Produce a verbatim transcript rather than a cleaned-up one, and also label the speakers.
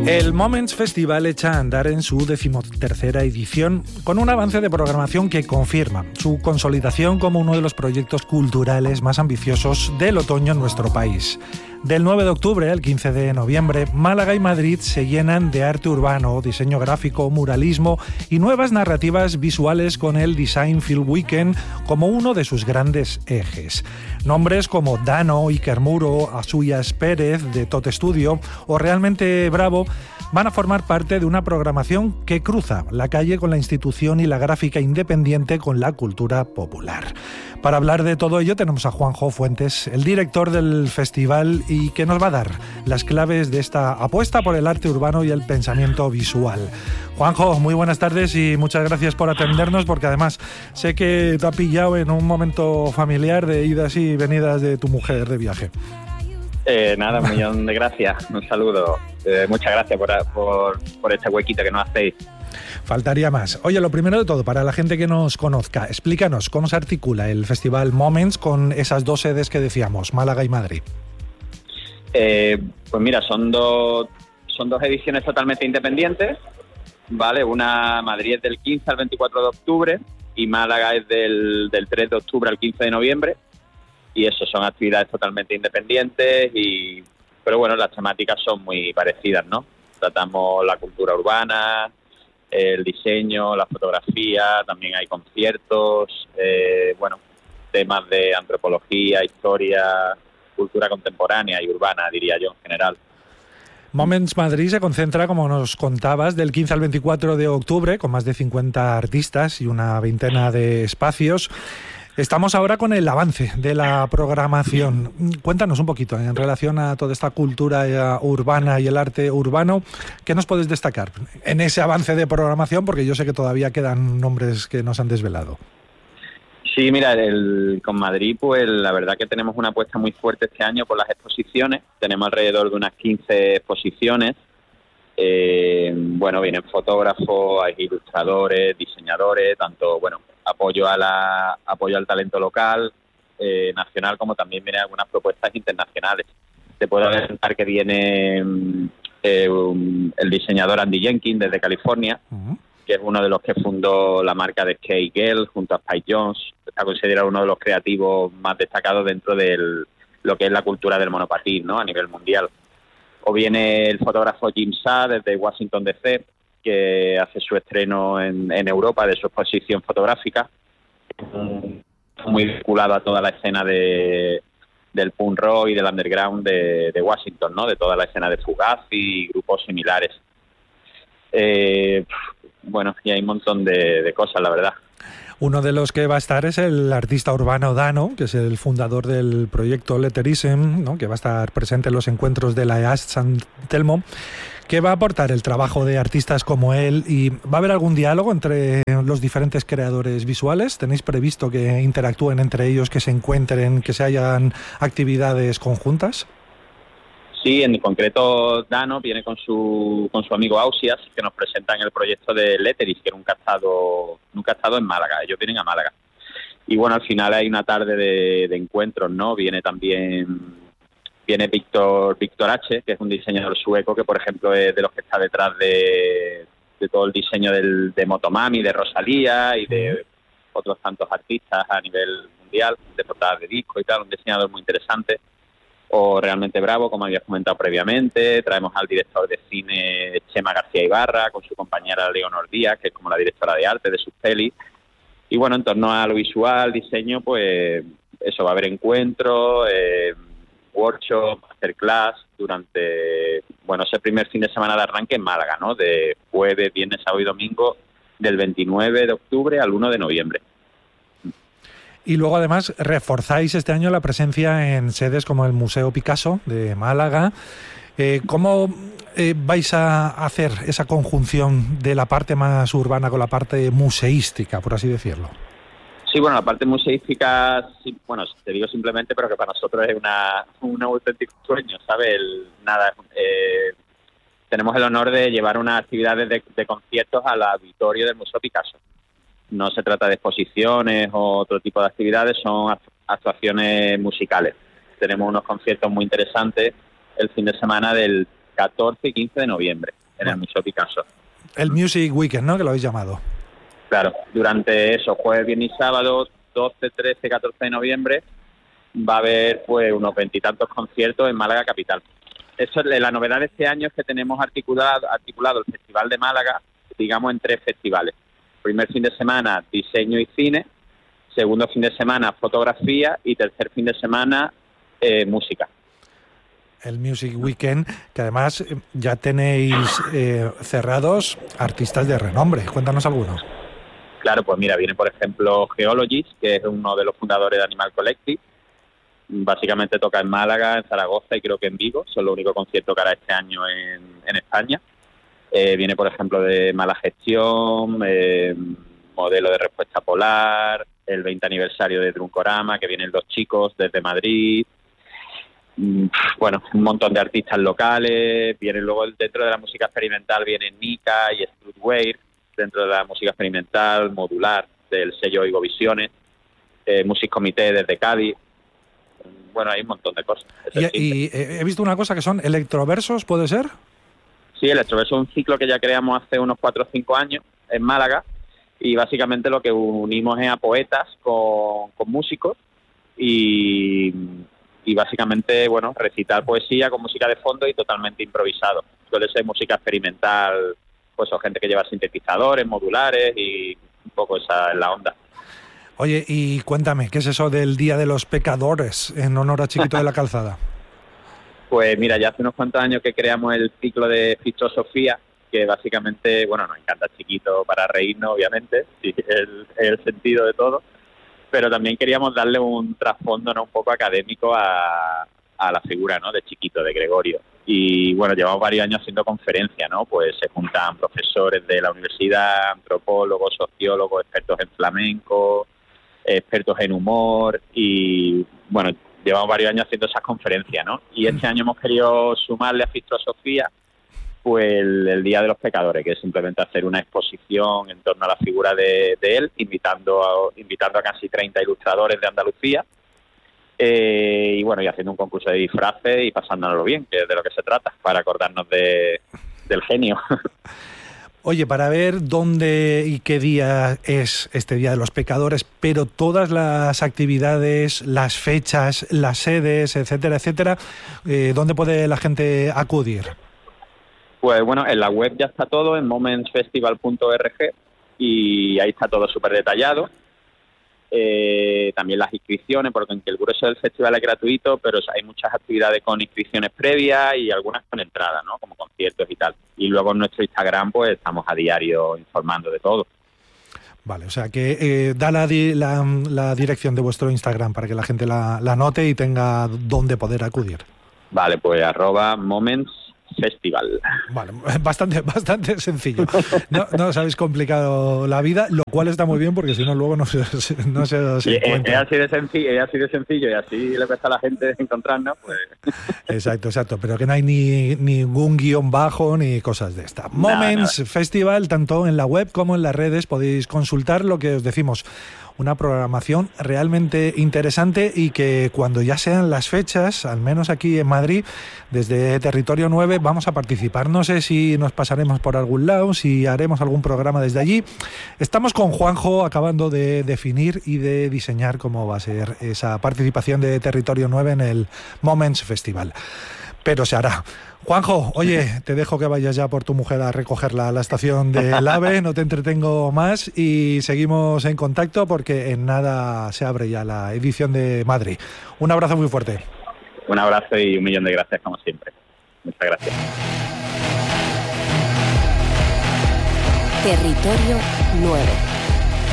Speaker 1: El Moments Festival echa a andar en su decimotercera edición con un avance de programación que confirma su consolidación como uno de los proyectos culturales más ambiciosos del otoño en nuestro país. Del nueve de octubre al quince de noviembre, Málaga y Madrid se llenan de arte urbano, diseño gráfico, muralismo y nuevas narrativas visuales con el Design Film Weekend como uno de sus grandes ejes. Nombres como Dano, Iker Muro, Asuyas Pérez de Tot Studio o Realmente Bravo van a formar parte de una programación que cruza la calle con la institución y la gráfica independiente con la cultura popular. Para hablar de todo ello tenemos a Juanjo Fuentes, el director del festival, y que nos va a dar las claves de esta apuesta por el arte urbano y el pensamiento visual. Juanjo, muy buenas tardes y muchas gracias por atendernos, porque además sé que te ha pillado en un momento familiar de idas y venidas de tu mujer de viaje.
Speaker 2: Eh, nada, un millón de gracias, un saludo. Eh, muchas gracias por, por, por este huequito que nos hacéis.
Speaker 1: Faltaría más. Oye, lo primero de todo, para la gente que nos conozca, explícanos cómo se articula el Festival Moments con esas dos sedes que decíamos, Málaga y Madrid.
Speaker 2: Eh, pues mira, son dos, son dos ediciones totalmente independientes, ¿vale? Una, Madrid es del quince al veinticuatro de octubre y Málaga es del, del tres de octubre al quince de noviembre. Y eso, son actividades totalmente independientes, y pero bueno, las temáticas son muy parecidas, ¿no? Tratamos la cultura urbana, el diseño, la fotografía, también hay conciertos, eh, bueno, temas de antropología, historia, cultura contemporánea y urbana, diría yo, en general.
Speaker 1: Moments Madrid se concentra, como nos contabas, del quince al veinticuatro de octubre, con más de cincuenta artistas y una veintena de espacios. Estamos ahora con el avance de la programación. Cuéntanos un poquito en relación a toda esta cultura urbana y el arte urbano. ¿Qué nos puedes destacar en ese avance de programación? Porque yo sé que todavía quedan nombres que nos han desvelado.
Speaker 2: Sí, mira, el, con Madrid, pues la verdad que tenemos una apuesta muy fuerte este año por las exposiciones. Tenemos alrededor de unas quince exposiciones. Eh, bueno, vienen fotógrafos, hay ilustradores, diseñadores, tanto, bueno, apoyo a la apoyo al talento local, eh, nacional, como también vienen algunas propuestas internacionales. Te puedo adelantar que viene eh, un, el diseñador Andy Jenkins desde California, uh-huh. que es uno de los que fundó la marca de Skate Girl junto a Spike Jonze. Está considerado uno de los creativos más destacados dentro de lo que es la cultura del monopatín, ¿no?, a nivel mundial. O viene el fotógrafo Jim Sa desde Washington D C, que hace su estreno en, en Europa de su exposición fotográfica, muy vinculado a toda la escena de, del punk rock y del underground de, de Washington, ¿no?, de toda la escena de Fugazi y grupos similares. Eh, bueno, y hay un montón de, de cosas, la verdad.
Speaker 1: Uno de los que va a estar es el artista urbano Dano, que es el fundador del proyecto Letterism, ¿no?, que va a estar presente en los encuentros de la E A S San Telmo, que va a aportar el trabajo de artistas como él. ¿Y va a haber algún diálogo entre los diferentes creadores visuales? ¿Tenéis previsto que interactúen entre ellos, que se encuentren, que se hayan actividades conjuntas?
Speaker 2: Sí, en concreto Dano viene con su con su amigo Ausias, que nos presentan el proyecto de Letteris, que nunca ha estado nunca ha estado en Málaga. Ellos vienen a Málaga. Y bueno, al final hay una tarde de, de encuentros, ¿no? Viene también viene Víctor Víctor H, que es un diseñador sueco que, por ejemplo, es de los que está detrás de, de todo el diseño del, de Motomami, de Rosalía y de otros tantos artistas a nivel mundial, de portadas de disco y tal, un diseñador muy interesante. O Realmente Bravo, como habías comentado previamente. Traemos al director de cine Chema García Ibarra, con su compañera Leonor Díaz, que es como la directora de arte de sus pelis. Y bueno, en torno a lo visual, diseño, pues eso, va a haber encuentros, eh, workshop, masterclass durante, bueno, ese primer fin de semana de arranque en Málaga, ¿no?, de jueves, viernes, sábado y domingo, del veintinueve de octubre al uno de noviembre.
Speaker 1: Y luego, además, reforzáis este año la presencia en sedes como el Museo Picasso de Málaga. Eh, ¿Cómo eh, vais a hacer esa conjunción de la parte más urbana con la parte museística, por así decirlo?
Speaker 2: Sí, bueno, la parte museística, sí, bueno, te digo simplemente, pero que para nosotros es una un auténtico sueño, ¿sabes? El, nada, eh, tenemos el honor de llevar unas actividades de, de conciertos al auditorio del Museo Picasso. No se trata de exposiciones o otro tipo de actividades, son actuaciones musicales. Tenemos unos conciertos muy interesantes el fin de semana del catorce y quince de noviembre en bueno. el Museo Picasso.
Speaker 1: El Music Weekend, ¿no?, que lo habéis llamado.
Speaker 2: Claro, durante eso, jueves, viernes y sábado, doce, trece, catorce de noviembre, va a haber pues unos veintitantos conciertos en Málaga capital. Eso, la novedad de este año es que tenemos articulado, articulado el Festival de Málaga, digamos, en tres festivales. Primer fin de semana, diseño y cine. Segundo fin de semana, fotografía. Y tercer fin de semana, eh, música.
Speaker 1: El Music Weekend, que además ya tenéis eh, cerrados artistas de renombre. Cuéntanos algunos.
Speaker 2: Claro, pues mira, viene por ejemplo Geologist, que es uno de los fundadores de Animal Collective. Básicamente toca en Málaga, en Zaragoza y creo que en Vigo. Son los únicos conciertos que hará este año en, en España. Eh, viene, por ejemplo, de Mala Gestión, eh, Modelo de Respuesta Polar, el veinte aniversario de Drunkorama, que vienen Los Chicos desde Madrid. Bueno, un montón de artistas locales. Vienen luego dentro de la música experimental, vienen Nika y Strutware. Dentro de la música experimental, modular, del sello Oigo Visiones. Eh, Music Comité desde Cádiz. Bueno, hay un montón de cosas.
Speaker 1: Y, y he visto una cosa que son electroversos, ¿puede ser?
Speaker 2: Sí, Electroverso es un ciclo que ya creamos hace unos cuatro o cinco años en Málaga y básicamente lo que unimos es a poetas con, con músicos y, y básicamente, bueno, recitar poesía con música de fondo y totalmente improvisado. Suele ser música experimental, pues o gente que lleva sintetizadores, modulares y un poco esa es la onda.
Speaker 1: Oye, y cuéntame, ¿qué es eso del Día de los Pecadores en honor a Chiquito de la Calzada?
Speaker 2: Pues mira, ya hace unos cuantos años que creamos el ciclo de filosofía, que básicamente, bueno, nos encanta Chiquito para reírnos, obviamente, sí, es el, el sentido de todo, pero también queríamos darle un trasfondo, ¿no?, un poco académico a, a la figura, ¿no?, de Chiquito, de Gregorio. Y bueno, llevamos varios años haciendo conferencias, ¿no? Pues se juntan profesores de la universidad, antropólogos, sociólogos, expertos en flamenco, expertos en humor y, bueno, llevamos varios años haciendo esas conferencias, ¿no? Y este año hemos querido sumarle a Filosofía pues el, el Día de los Pecadores, que es simplemente hacer una exposición en torno a la figura de, de él, invitando a, invitando a casi treinta ilustradores de Andalucía, eh, y bueno, y haciendo un concurso de disfraces y pasándonoslo bien, que es de lo que se trata, para acordarnos de, del genio.
Speaker 1: Oye, para ver dónde y qué día es este Día de los Pecadores, pero todas las actividades, las fechas, las sedes, etcétera, etcétera, eh, ¿dónde puede la gente acudir?
Speaker 2: Pues bueno, en la web ya está todo, en moments festival punto org, y ahí está todo súper detallado. Eh, también las inscripciones, porque aunque el grueso del festival es gratuito, pero hay muchas actividades con inscripciones previas y algunas con entrada, ¿no?, como conciertos y tal. Y luego en nuestro Instagram pues estamos a diario informando de todo.
Speaker 1: Vale, o sea que eh, da la, di- la, la dirección de vuestro Instagram para que la gente la, la note y tenga dónde poder acudir.
Speaker 2: Vale, pues arroba moments festival.
Speaker 1: Vale, bastante, bastante sencillo. No, no os habéis complicado la vida, lo cual está muy bien porque si no luego no se, no se os encuentra.
Speaker 2: Es así de sencillo, es así de sencillo y así le cuesta a la gente encontrarnos, pues.
Speaker 1: Exacto, exacto, pero que no hay ni ningún guión bajo ni cosas de esta. Moments nada. Festival, tanto en la web como en las redes podéis consultar lo que os decimos. Una programación realmente interesante y que cuando ya sean las fechas, al menos aquí en Madrid, desde Territorio nueve, vamos a participar. No sé si nos pasaremos por algún lado, si haremos algún programa desde allí. Estamos con Juanjo acabando de definir y de diseñar cómo va a ser esa participación de Territorio nueve en el Moments Festival. Pero se hará. Juanjo, oye, te dejo que vayas ya por tu mujer a recogerla a la estación del AVE, no te entretengo más y seguimos en contacto porque en nada se abre ya la edición de Madrid. Un abrazo muy fuerte.
Speaker 2: Un abrazo y un millón de gracias como siempre. Muchas gracias.
Speaker 3: Territorio nueve.